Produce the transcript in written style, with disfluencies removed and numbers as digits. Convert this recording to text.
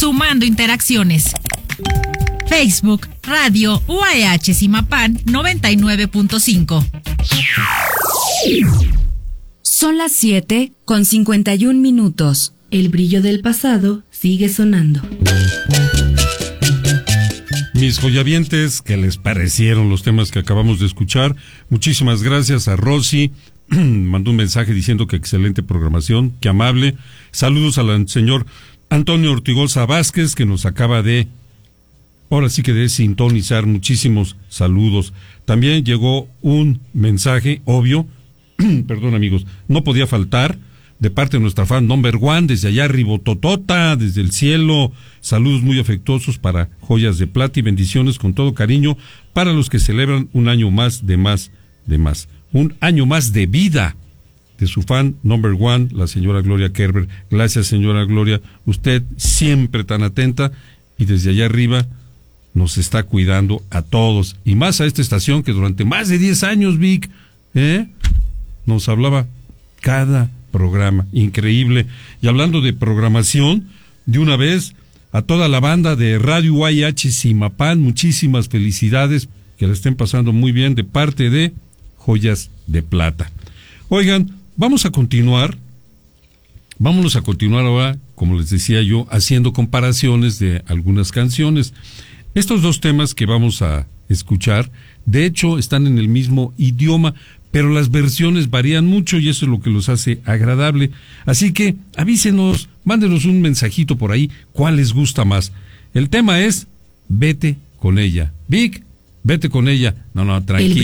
sumando interacciones. Facebook, Radio UAH Zimapán 99.5. Son las 7:51. El brillo del pasado sigue sonando. Mis joyavientes, ¿qué les parecieron los temas que acabamos de escuchar? Muchísimas gracias a Rosy. Mandó un mensaje diciendo que excelente programación, que amable. Saludos al señor Antonio Ortigosa Vázquez, que nos acaba de, ahora sí que de sintonizar. Muchísimos saludos. También llegó un mensaje, obvio, perdón amigos, no podía faltar, de parte de nuestra fan number one, desde allá Ribototota, desde el cielo. Saludos muy afectuosos para Joyas de Plata y bendiciones con todo cariño para los que celebran un año más de más. Un año más de vida de su fan number one, la señora Gloria Kerber. Gracias, señora Gloria, usted siempre tan atenta y desde allá arriba nos está cuidando a todos y más a esta estación que durante más de 10 años, Vic, nos hablaba cada programa, increíble. Y hablando de programación, de una vez a toda la banda de Radio UAH Zimapán, muchísimas felicidades, que la estén pasando muy bien de parte de Joyas de Plata. Oigan, vámonos a continuar ahora, como les decía yo, haciendo comparaciones de algunas canciones. Estos dos temas que vamos a escuchar, de hecho, están en el mismo idioma, pero las versiones varían mucho y eso es lo que los hace agradable. Así que avísenos, mándenos un mensajito por ahí, ¿cuál les gusta más? El tema es Vete con ella. Vic, vete con ella. No, tranquilo.